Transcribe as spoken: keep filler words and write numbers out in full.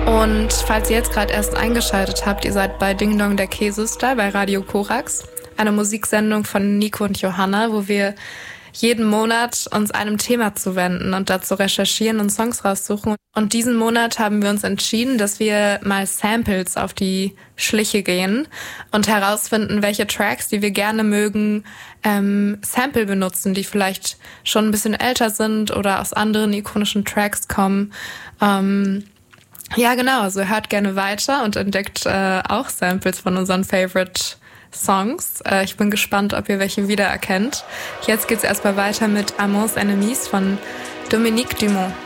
Und falls ihr jetzt gerade erst eingeschaltet habt, ihr seid bei Ding Dong der K-Sister bei Radio Korax, eine Musiksendung von Nico und Johanna, wo wir jeden Monat uns einem Thema zuwenden und dazu recherchieren und Songs raussuchen. Und diesen Monat haben wir uns entschieden, dass wir mal Samples auf die Schliche gehen und herausfinden, welche Tracks, die wir gerne mögen, ähm, Sample benutzen, die vielleicht schon ein bisschen älter sind oder aus anderen ikonischen Tracks kommen. Ähm, ja, genau, also hört gerne weiter und entdeckt äh, auch Samples von unseren Favorite Songs. Äh, ich bin gespannt, ob ihr welche wiedererkennt. Jetzt geht's erstmal weiter mit Amants Enemies von Dominique Dumont.